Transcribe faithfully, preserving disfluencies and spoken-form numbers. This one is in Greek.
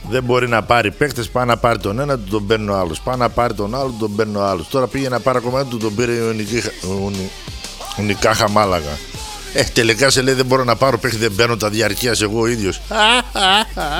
Δεν μπορεί να πάρει παίχτες, πάει να πάρει τον ένα, του τον παίρνει ο άλλος. Πάει να πάρει τον άλλο, του τον παίρνει ο άλλος. Τώρα πήγε να πάρει ακόμα του τον πήρε ο Νικάχα Μάλαγα. Ε, τελικά σε λέει δεν μπορώ να πάρω παίχτη, δεν παίρνω τα διαρκείας εγώ ο ίδιος.